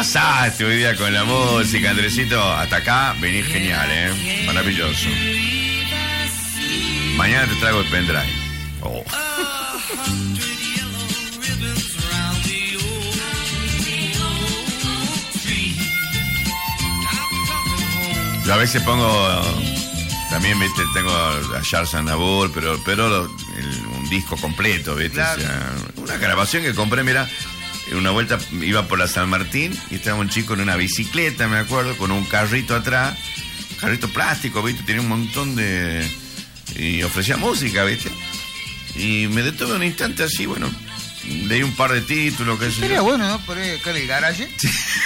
Pasaste hoy día con la música, Andresito. Hasta acá venís genial, maravilloso. Mañana te traigo el pendrive. Oh. Yo a veces pongo, también, ¿viste? Tengo a Charles Aznavour, pero un disco completo, ¿viste? Claro. O sea, una grabación que compré, mira, una vuelta iba por la San Martín y estaba un chico en una bicicleta, me acuerdo, con un carrito atrás, un carrito plástico, ¿viste? Tenía un montón de... y ofrecía música, ¿viste? Y me detuve un instante así, bueno, leí un par de títulos, qué sé yo. Sería bueno, ¿no? Por ahí, acá en el garaje. Sí.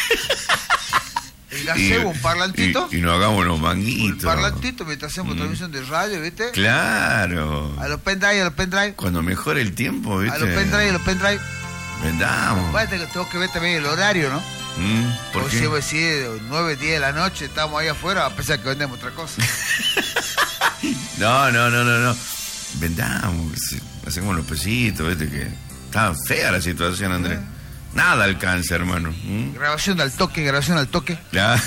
El gazebo, un parlantito. Y nos hagamos unos manguitos. Un parlantito mientras hacemos transmisión de radio, ¿viste? Claro. A los pendrive. Cuando mejore el tiempo, ¿viste? A los pendrive. Vendamos. Bueno, tengo que ver también el horario, ¿no? ¿Por qué? Si vos decís 9, 10 de la noche, estamos ahí afuera, a pesar que vendemos otra cosa. No. Vendamos, hacemos los pesitos, ¿viste? Que está fea la situación, Andrés. Nada alcanza, hermano. Grabación al toque. Ya.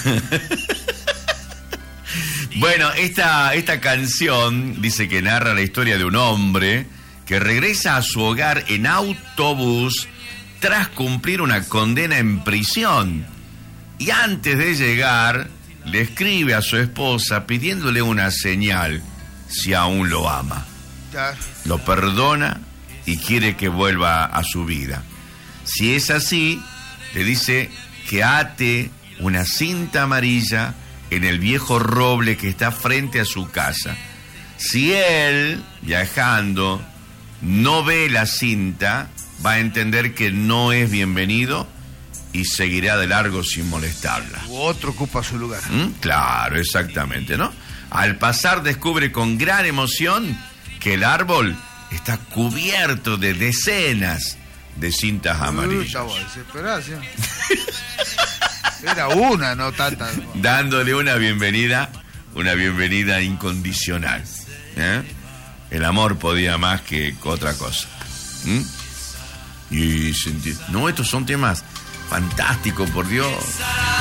Bueno, esta canción dice que narra la historia de un hombre que regresa a su hogar en autobús tras cumplir una condena en prisión. Y antes de llegar, le escribe a su esposa pidiéndole una señal, si aún lo ama. Lo perdona y quiere que vuelva a su vida. Si es así, le dice que ate una cinta amarilla en el viejo roble que está frente a su casa. Si él, viajando, no ve la cinta, va a entender que no es bienvenido y seguirá de largo sin molestarla. Otro ocupa su lugar. Claro, exactamente, ¿no? Al pasar descubre con gran emoción que el árbol está cubierto de decenas de cintas amarillas. Desesperación. Era una, no tantas. No. Dándole una bienvenida incondicional. El amor podía más que otra cosa. Y sentir. No, estos son temas fantásticos, por Dios.